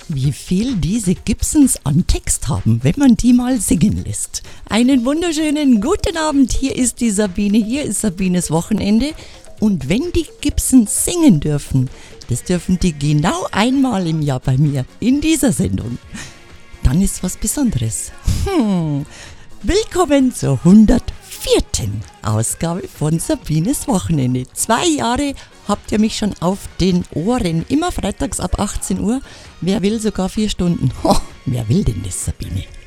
wie viel diese Gibsons an Text haben, wenn man die mal singen lässt. Einen wunderschönen guten Abend, hier ist die Sabine, hier ist Sabines Wochenende. Und wenn die Gibsons singen dürfen, das dürfen die genau einmal im Jahr bei mir in dieser Sendung, dann ist was Besonderes. Willkommen zur 104. Ausgabe von Sabines Wochenende. 2 Jahre habt ihr mich schon auf den Ohren, immer freitags ab 18 Uhr. Wer will sogar 4 Stunden? Wer will denn das, Sabine?